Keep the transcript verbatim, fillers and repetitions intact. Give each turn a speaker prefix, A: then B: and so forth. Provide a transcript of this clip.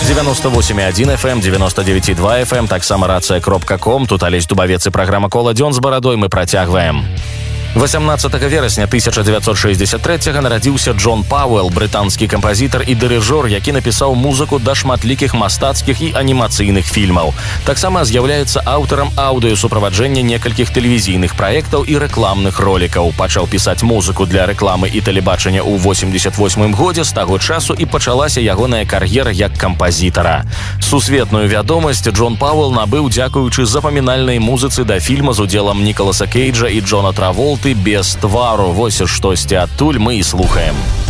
A: девяносто восемь и один эф эм, девяносто девять и два эф эм, таксама рацыя кропка ком. Тут Алесь Дубавец і праграма «Кола дзён з барадой». Мы працягваем. восямнадцатага верасня тысяча дзевяцьсот шэсцьдзесят трэцяга нарадзіўся Джон Пауэлл, брытанскі кампазітар і дырыжор, які напісаў музыку да шматлікіх мастацкіх і анімацыйных фільмаў. Таксама з'яўляецца аўтарам аўдыёсуправаджэння некалькіх тэлевізійных праектаў і рэкламных ролікаў. Пачаў пісаць музыку для рэкламы і тэлебачання ў восемьдесят восьмым годзе, з таго часу і пачалася ягоная кар'ера як кампазітара. Сусветную вядомасць Джон Пауэлл набыў дзякуючы запамінальнай музыцы да фільма з удзелам Нікаласа Кейджа і Джона Траволты «Без твару». Вось штосьці адтуль мы і слухаем.